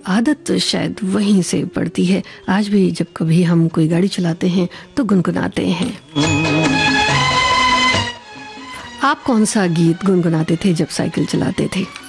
आदत शायद वहीं से पड़ती है। आज भी जब कभी हम कोई गाड़ी चलाते हैं तो गुनगुनाते हैं। आप कौन सा गीत गुनगुनाते थे जब साइकिल चलाते थे?